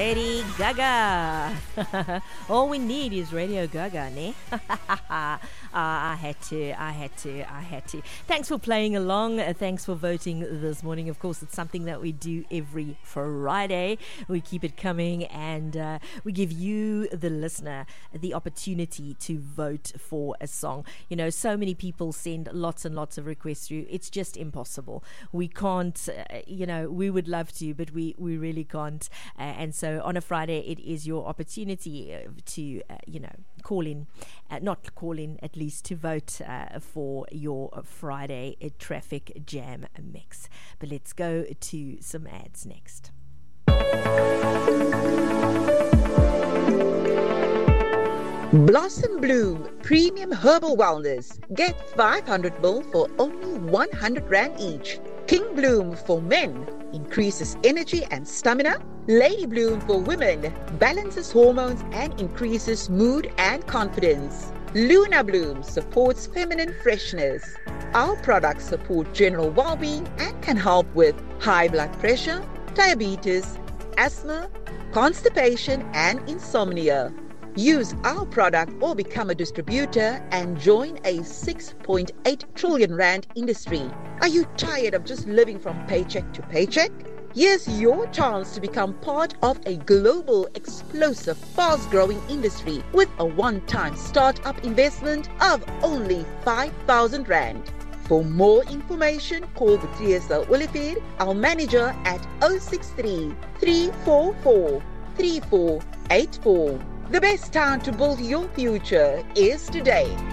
Lady Gaga. All we need is Radio Gaga, ne? I had to. Thanks for playing along. Thanks for voting this morning. Of course, it's something that we do every Friday. We keep it coming, and we give you, the listener, the opportunity to vote for a song. You know, so many people send lots and lots of requests through. It's just impossible. We can't, we would love to, but we really can't. And so on a Friday, it is your opportunity to, call in, at least to vote for your Friday traffic jam mix. But let's go to some ads next. Blossom Bloom Premium Herbal Wellness. Get 500 ml for only 100 Rand each. King Bloom for men increases energy and stamina. Lady Bloom for women balances hormones and increases mood and confidence. Luna Bloom supports feminine freshness. Our products support general well-being and can help with high blood pressure, diabetes, asthma, constipation, and insomnia. Use our product or become a distributor and join a 6.8 trillion Rand industry. Are you tired of just living from paycheck to paycheck? Here's your chance to become part of a global, explosive, fast-growing industry with a one-time start-up investment of only 5,000 Rand. For more information, call Beatrice Olivier, our manager, at 063 344 3484. The best time to build your future is today.